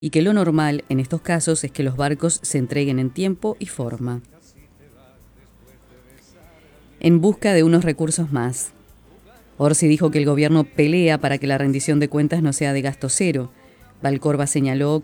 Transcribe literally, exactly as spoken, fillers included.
y que lo normal en estos casos es que los barcos se entreguen en tiempo y forma. En busca de unos recursos más. Orsi dijo que el gobierno pelea para que la rendición de cuentas no sea de gasto cero. Valcorba señaló